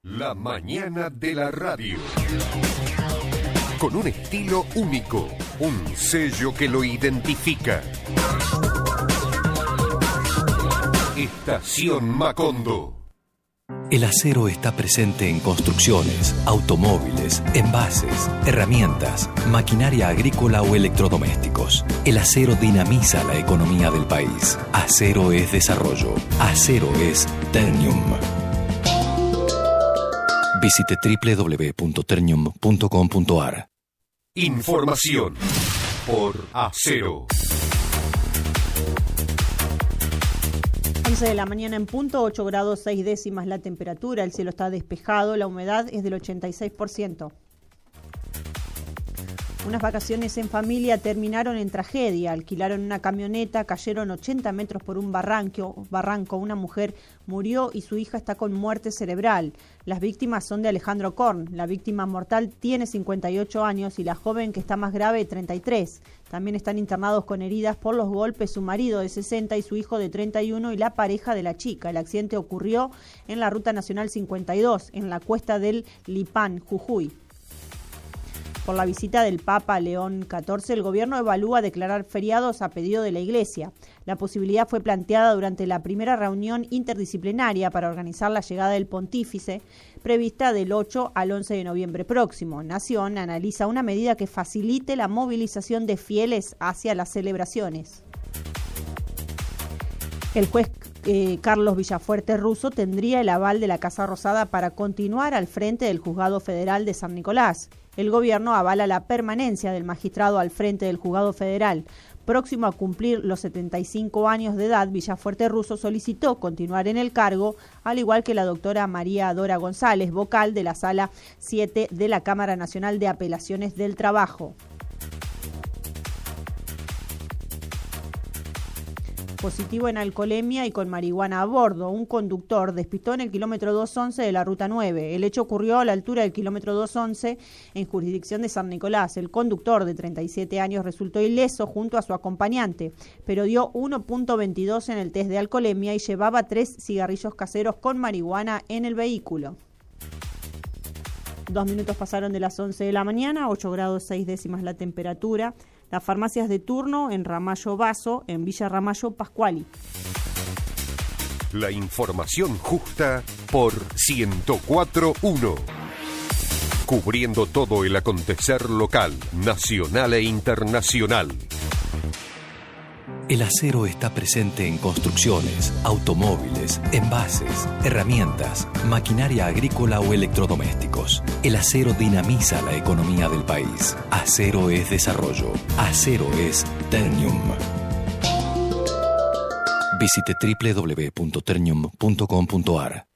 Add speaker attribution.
Speaker 1: La mañana de la radio. Con un estilo único, un sello que lo identifica. Estación Macondo.
Speaker 2: El acero está presente en construcciones, automóviles, envases, herramientas, maquinaria agrícola o electrodomésticos. El acero dinamiza la economía del país. Acero es desarrollo. Acero es Ternium. Visite www.ternium.com.ar.
Speaker 1: Información por Acero.
Speaker 3: 11 de la mañana en punto, 8 grados 6 décimas la temperatura, el cielo está despejado, la humedad es del 86%. Unas vacaciones en familia terminaron en tragedia. Alquilaron una camioneta, cayeron 80 metros por un barranco. Una mujer murió y su hija está con muerte cerebral. Las víctimas son de Alejandro Korn. La víctima mortal tiene 58 años y la joven que está más grave 33. También están internados con heridas por los golpes su marido de 60 y su hijo de 31 y la pareja de la chica. El accidente ocurrió en la Ruta Nacional 52, en la cuesta del Lipán, Jujuy. Por la visita del Papa León XIV, el gobierno evalúa declarar feriados a pedido de la Iglesia. La posibilidad fue planteada durante la primera reunión interdisciplinaria para organizar la llegada del pontífice, prevista del 8 al 11 de noviembre próximo. Nación analiza una medida que facilite la movilización de fieles hacia las celebraciones. El juez Carlos Villafuerte Russo tendría el aval de la Casa Rosada para continuar al frente del Juzgado Federal de San Nicolás. El gobierno avala la permanencia del magistrado al frente del Juzgado Federal. Próximo a cumplir los 75 años de edad, Villafuerte Russo solicitó continuar en el cargo, al igual que la doctora María Dora González, vocal de la Sala 7 de la Cámara Nacional de Apelaciones del Trabajo. Positivo en alcoholemia y con marihuana a bordo. Un conductor despistó en el kilómetro 211 de la Ruta 9. El hecho ocurrió a la altura del kilómetro 211 en jurisdicción de San Nicolás. El conductor de 37 años resultó ileso junto a su acompañante, pero dio 1.22 en el test de alcoholemia y llevaba 3 cigarrillos caseros con marihuana en el vehículo. 2 minutos pasaron de las 11 de la mañana, 8 grados 6 décimas la temperatura. Las farmacias de turno en Ramallo Basso, en Villa Ramallo Pascuali.
Speaker 1: La información justa por 104.1. Cubriendo todo el acontecer local, nacional e internacional.
Speaker 2: El acero está presente en construcciones, automóviles, envases, herramientas, maquinaria agrícola o electrodomésticos. El acero dinamiza la economía del país. Acero es desarrollo. Acero es Ternium. Visite www.ternium.com.ar.